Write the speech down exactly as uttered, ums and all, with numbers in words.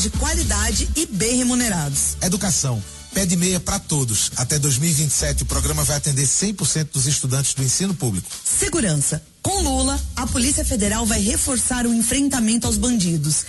de qualidade e bem remunerados. Educação. Pé de meia para todos. Até dois mil e vinte e sete, o programa vai atender cem por cento dos estudantes do ensino público. Segurança. Com Lula, a Polícia Federal vai reforçar o enfrentamento aos bandidos